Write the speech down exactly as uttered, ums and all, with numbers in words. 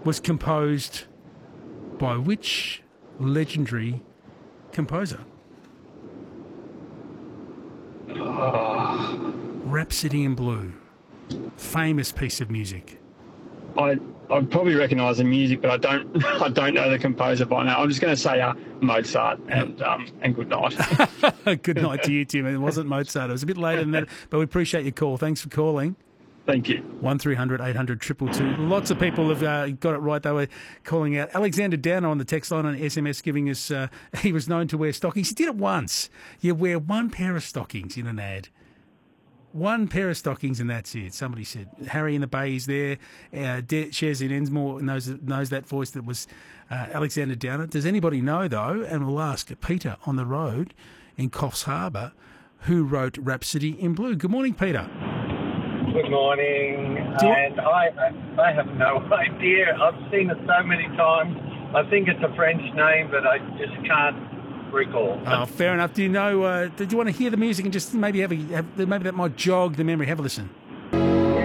was composed by which legendary composer? Oh, Rhapsody in Blue. Famous piece of music. I I'd probably recognise the music, but I don't I don't know the composer by now. I'm just going to say uh, Mozart and um, and good night. Good night to you, Tim. It wasn't Mozart. It was a bit later than that, but we appreciate your call. Thanks for calling. Thank you. one three hundred eight hundred two two two. Lots of people have uh, got it right. They were calling out. Alexander Downer on the text line on S M S giving us, uh, he was known to wear stockings. He did it once. You wear one pair of stockings in an ad. One pair of stockings and that's it. Somebody said, Harry in the Bay is there. Uh, De- Shez in Ensmore knows, knows that voice that was uh, Alexander Downer. Does anybody know, though, and we'll ask Peter on the road in Coffs Harbour, who wrote Rhapsody in Blue? Good morning, Peter. Good morning, Do and I I have no idea. I've seen it so many times. I think it's a French name, but I just can't recall. Oh, fair enough. Do you know, uh, did you want to hear the music and just maybe have, a, have maybe that might jog the memory? Have a listen.